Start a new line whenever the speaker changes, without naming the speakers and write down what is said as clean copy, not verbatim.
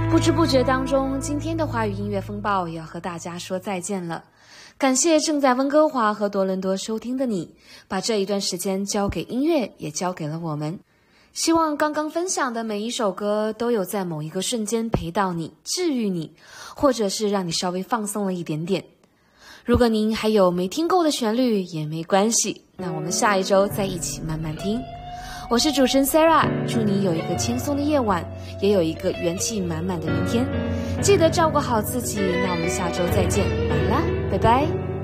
不知不觉当中，今天的华语音乐风暴也要和大家说再见了。感谢正在温哥华和多伦多收听的你，把这一段时间交给音乐，也交给了我们。希望刚刚分享的每一首歌都有在某一个瞬间陪到你，治愈你，或者是让你稍微放松了一点点。如果您还有没听够的旋律也没关系，那我们下一周再一起慢慢听。我是主持人 Sarah， 祝你有一个轻松的夜晚，也有一个元气满满的明天。记得照顾好自己，那我们下周再见，晚安啦，拜拜。